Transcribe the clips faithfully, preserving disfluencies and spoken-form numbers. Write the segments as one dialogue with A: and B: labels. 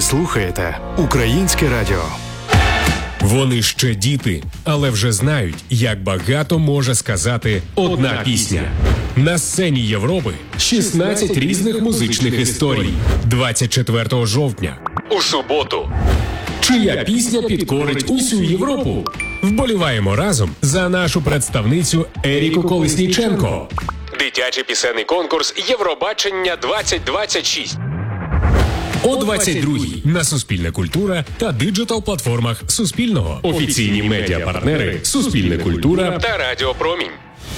A: слухаєте Українське радіо.
B: Вони ще діти, але вже знають, як багато може сказати одна пісня. На сцені Європи шістнадцять різних музичних історій. двадцять четвертого жовтня. У суботу. Чия пісня підкорить усю Європу? Вболіваємо разом за нашу представницю Еріку Колесніченко. Дитячий пісенний конкурс Євробачення двадцять двадцять шість. О двадцять другій на Суспільне культура та диджитал-платформах Суспільного. Офіційні медіапартнери Суспільне культура та Радіо Промінь.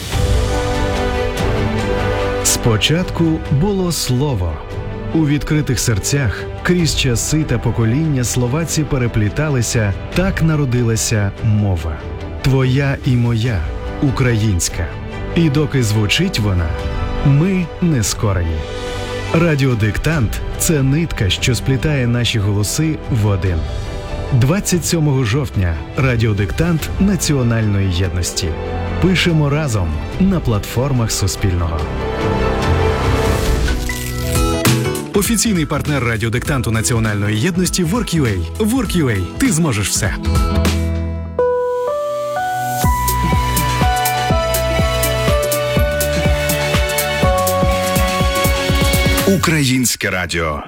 A: Спочатку було слово. У відкритих серцях крізь часи та покоління словаці перепліталися, так народилася мова. Твоя і моя, українська. І доки звучить вона, ми не скорені. Радіодиктант – це нитка, що сплітає наші голоси в один. двадцять сьомого жовтня – радіодиктант національної єдності. Пишемо разом на платформах Суспільного. Офіційний партнер радіодиктанту національної єдності WorkUA. WorkUA. Ти зможеш все. Українське радіо.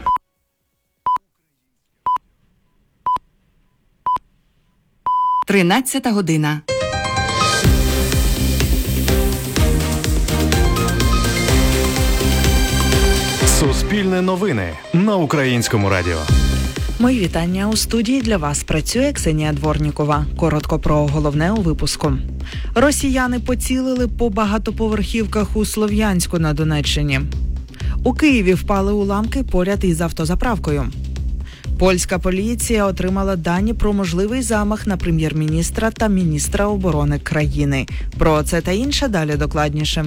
C: Тринадцята година.
A: Суспільне новини на Українському радіо.
D: Мої вітання. У студії для вас працює Ксенія Дворнікова. Коротко про головне у випуску. Росіяни поцілили по багатоповерхівках у Слов'янську на Донеччині. У Києві впали уламки поряд із автозаправкою. Польська поліція отримала дані про можливий замах на прем'єр-міністра та міністра оборони країни. Про це та інше далі докладніше.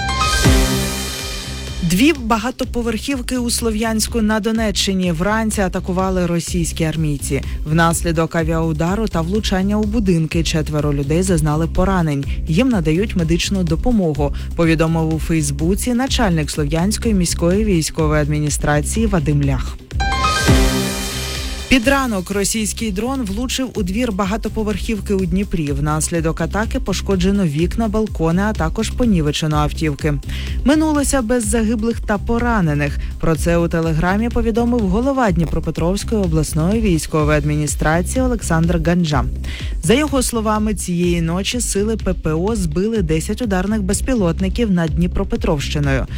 D: Дві багатоповерхівки у Слов'янську на Донеччині вранці атакували російські армійці. Внаслідок авіаудару та влучання у будинки четверо людей зазнали поранень. Їм надають медичну допомогу, повідомив у Фейсбуці начальник Слов'янської міської військової адміністрації Вадим Лях. Під ранок російський дрон влучив у двір багатоповерхівки у Дніпрі. Внаслідок атаки пошкоджено вікна, балкони, а також понівечено автівки. Минулося без загиблих та поранених. Про це у телеграмі повідомив голова Дніпропетровської обласної військової адміністрації Олександр Ганджа. За його словами, цієї ночі сили ППО збили десять ударних безпілотників над Дніпропетровщиною.